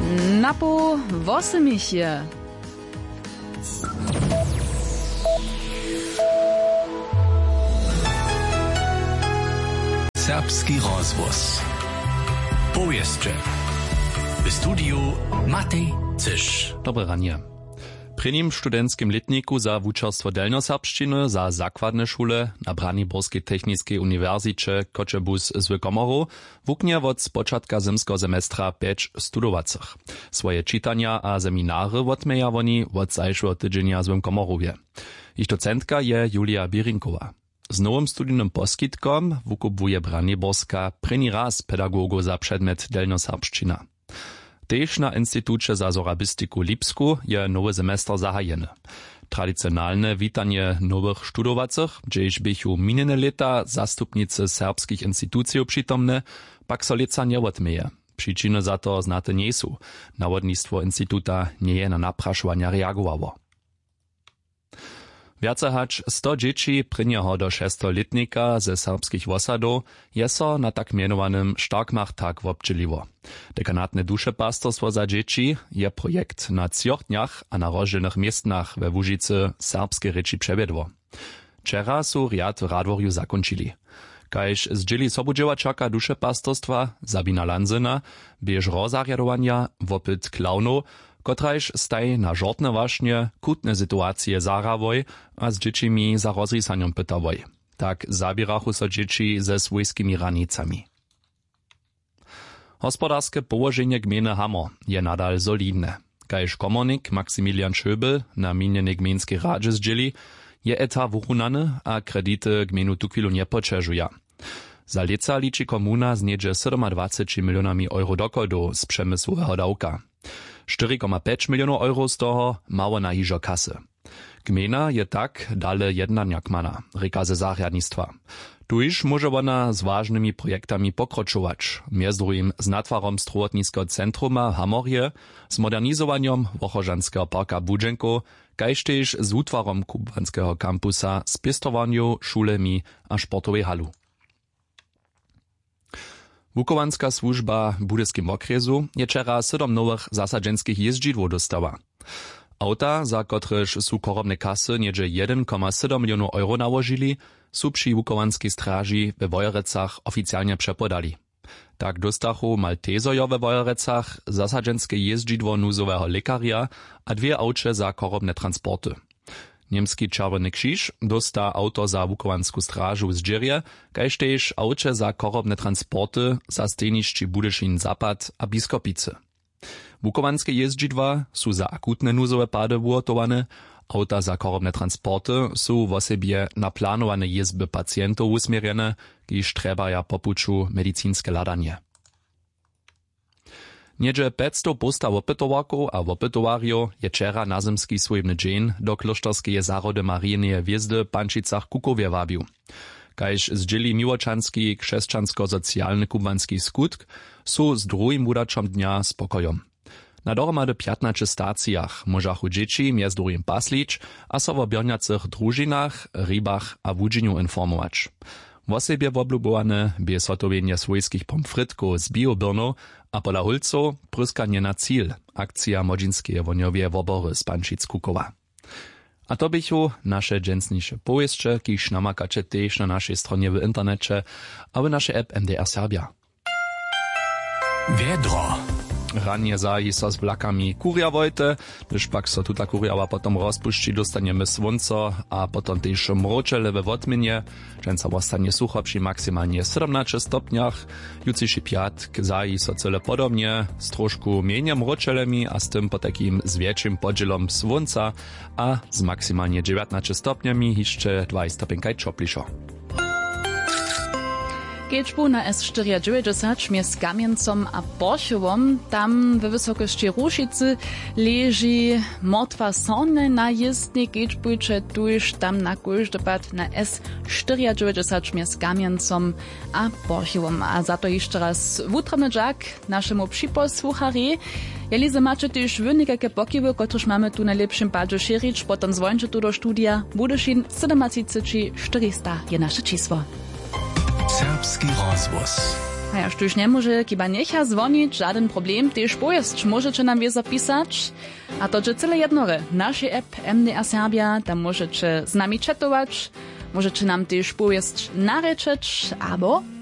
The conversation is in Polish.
Napo Wosemichie. Serbski rozvoz. Powieście. W studiu Matej Cysz. Dobre ranie. Pri nim studentskim letniku za wučerstwo delnoserbšćiny za zakładne šule na Braniborskiej Techniskiej Uniwersycie Kočebus z Komoru wuknie od spočatka zimskiego semestra 5 studowacych. Swoje czytania a seminary odmeja oni od zajszłego tydzienia z Komorówie. Ich docentka je Julia Birinkowa. Z nowym studijnym poskitkom wukubuje Braniborska preni raz pedagogu za przedmiot delnoserbšćina. Tež na Instytucie za sorabistiku Lipsku je nowy semestr zahajeny. Tradicjonalne witanie nowych studowacych, gdzieś bychu minene lata zastupnicy serbskich instytucji przytomne, pak so leca nie odmeje. Przyczyny za to znate nie są. Nawodnictwo instytuta nie je na napraszwania reagowało. Viace hać 100 dzieci prynieho do 6-letnika ze serbskich wosadów je so na tak mianowanym Starkmachtag wobdźěliło. Dekanatne dušepastorstwo za dzieci je projekt na 3 dniach a na rozdzielnych miestnach we Łužicy serbskie reči przewiedło. Wczera su riad w Radworju zakończyli. Kajž zdźěli sobudźěłačaka dušepastorstwa Sabina Lanzyna biež rozarjadowania wopyt klaunów, kotrajž staj na žortne wašnie kutne situacje zarawoj a z dziecimi za rozrysaniem pytawoj. Tak zabirachu so dzieci ze swojskimi ranicami. Hospodarskie położenie gminy Hammer je nadal solidne. Kajž komornik Maksymilian Schöbel na minjenej gminskiej radzie zdźěli, je eta wuchunany a kredity gminu tukwilu nie poczerzuja. Za leca liczy komuna z niedzie 27 milionami euro dokodu z przemysłowego dawka. 4,5 milionów euro z toho mało na hižo kasy. Gmina je tak dale jednania kmana, reka ze zarjadnictwa. Tuż może ona z ważnymi projektami pokročować, między drugim z natwarom strowotniskiego centruma Hamorje, z modernizowaniem Wochorzanskiego parka Budženko, kajž tež z utwarom kubanskiego kampusa, z pěstovanju, šulemi a sportowej halu. Wukowanska służba w budyskim okresu je wczera 7 nowych zasadzenskich jeździdłów dostała. Auta, za kotrež su korobne kasy niedzie 1,7 milionów euro nałożyli, su przy wukowanskiej straży we Wojerecach oficjalnie przepodali. Tak dostachu Maltezojo we Wojerecach zasadzenskie jeździdło nuzowego lekaria a 2 aucze za korobne transporty. Niemski Czerwony Krzyż dosta auto za wukowansku strażu z Dżirje, kajž tež auče za korobne transporty za stenišći Budyšin Zapad a Biskopice. Wukowanskie jeździdła su za akutne nuzowe pady wuotowane, auta za korobne transporty su w osobie na planowane jezby pacjentów usmierjene, kiž trebaja popuču medicinske ladanie. Niedzie 500 postaw opytowaków a opytowarjów je wczera na zimski swojebny dzień do kloštorskeje zarody Marijneje Wjezdy Pančicach Kukowie wabił. Kajž zdźěli miłočanski krzeszczansko-socjalny kubanski skutk, su z drugim wudačom dnia spokojom. Na dohromady 15 stacjach możachu dzieci między drugim paslić, a so w obierniacych drużinach, rybach a wudźiniu informować. W osobie woblubowane bie sotowienie swojskich pomfrytków z biobirnu, a pola hulco pryskanie na cíl, akcja Modžinskie woniowie wobory z Pančic Kukowa. A to bychu nasze dżęsniejsze powieście, kiż namakacie też na naszej stronie w internecie, a w naszej app MDR Serbia. Wiedro. Ranie zaji so z blakami kuria wojte, gdyż pak so tuta kuriawa potom rozpuści, dostaniemy słońco, a potom też mroczele we wotminie, dżęca ostanie sucho przy maksymalnie 17 stopniach, jutrzejszy piatk zaji so cele podobnie, z troszkę mniej mroczelemi, a z tym po takim z większym podzielom słońca, a z maksymalnie 19 stopniami jeszcze 20 stopni czoplišo. Kečbu na S490 między Kamiencom a Borchowom, tam we wysokości Rušicy leży motwa sonne na jezdnie Kečbujcze, tuż tam na każdopad na S490 między Kamiencom a Borchowom. A za to jeszcze raz wutramy dżak naszemu przyposłuchari. Jeli macie też wynikakie pokiwy, kotreż mamy tu na lepszym padzie szerić, potem dzwońcie tu do studia Budyšin 37 400 je nasze čísło. Serbski rozvoz. A ja już nie może kiba niecha dzwonić, żaden problem, też pojazd możecie nam je zapisać. A to je cyle jednore. Nasze app MDR Serbia, tam możecie z nami chatować, możecie nam też pojazd naryczeć, albo